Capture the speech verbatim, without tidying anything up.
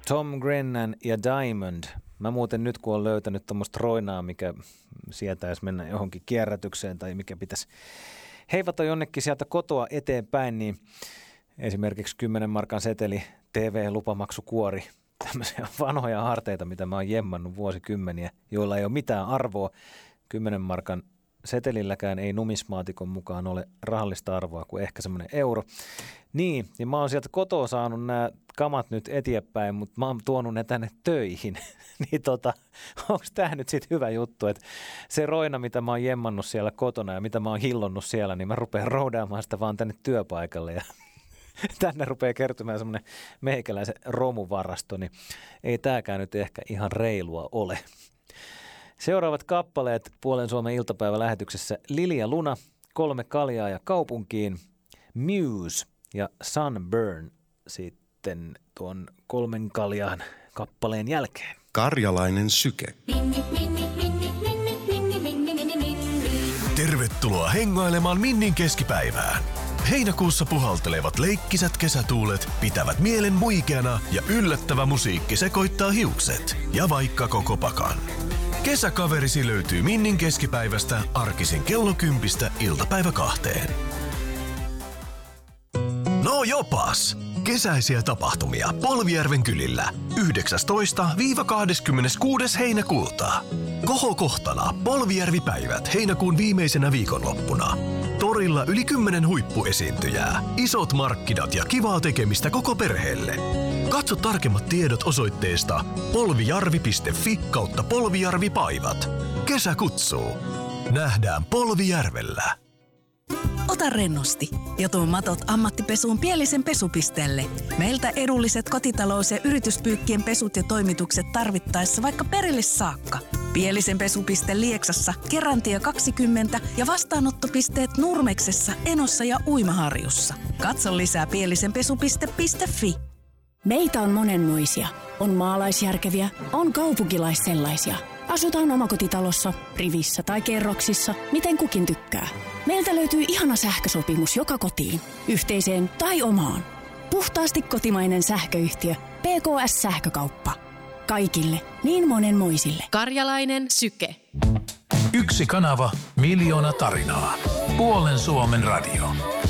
Tom Grennan ja Diamond. Mä muuten nyt kun olen löytänyt tuommoista roinaa, mikä sietäisi mennä johonkin kierrätykseen tai mikä pitäisi heivata jonnekin sieltä kotoa eteenpäin, niin esimerkiksi kymmenen markan seteli, T V-lupamaksukuori, tämmöisiä vanhoja harteita, mitä mä oon jemmannut vuosikymmeniä, joilla ei ole mitään arvoa. kymmenen markan setelilläkään ei numismaatikon mukaan ole rahallista arvoa kuin ehkä semmoinen euro. Niin, ja mä oon sieltä kotoa saanut nämä kamat nyt eteenpäin, mutta mä oon tuonut ne tänne töihin. Niin tota, onko tää nyt sit hyvä juttu, että se roina, mitä mä oon jemmannut siellä kotona ja mitä mä oon hillonnut siellä, niin mä rupean roudaamaan sitä vaan tänne työpaikalle ja tänne rupeaa kertymään semmoinen meikäläisen romuvarasto, niin ei tääkään nyt ehkä ihan reilua ole. Seuraavat kappaleet Puolen Suomen iltapäivälähetyksessä: Lilja Luna, Kolme kaljaa ja kaupunkiin, Muse ja Sunburn sitten tuon Kolmen kaljaan kappaleen jälkeen. Karjalainen syke. Tervetuloa hengailemaan Minnin keskipäivään. Heinäkuussa puhaltelevat leikkisät kesätuulet pitävät mielen muikeana ja yllättävä musiikki sekoittaa hiukset ja vaikka koko pakan. Kesäkaverisi löytyy Minnin keskipäivästä arkisin kello kympistä iltapäivä kahteen. No jopas! Kesäisiä tapahtumia Polvijärven kylillä yhdeksästoista kahdeskymmeneskuudes heinäkuuta. Kohokohtana Polvijärvi-päivät heinäkuun viimeisenä viikonloppuna. Torilla yli kymmenen huippuesiintyjää, isot markkinat ja kivaa tekemistä koko perheelle. Katso tarkemmat tiedot osoitteesta polvijarvi piste fi kautta polvijarvipaivat. Kesä kutsuu. Nähdään Polvijärvellä. Ota rennosti ja tuo matot ammattipesuun Pielisen pesupisteelle. Meiltä edulliset kotitalous- ja yrityspyykkien pesut ja toimitukset tarvittaessa vaikka perille saakka. Pielisen pesupiste Lieksassa, Kerantie kaksikymmentä ja vastaanottopisteet Nurmeksessa, Enossa ja Uimaharjussa. Katso lisää pielisenpesupiste piste fi. Meitä on monenmoisia. On maalaisjärkeviä, on kaupunkilaissellaisia. Asutaan omakotitalossa, rivissä tai kerroksissa, miten kukin tykkää. Meiltä löytyy ihana sähkösopimus joka kotiin, yhteiseen tai omaan. Puhtaasti kotimainen sähköyhtiö P K S-sähkökauppa. Kaikille, niin monenmoisille. Karjalainen syke. Yksi kanava, miljoona tarinaa. Puolen Suomen radio.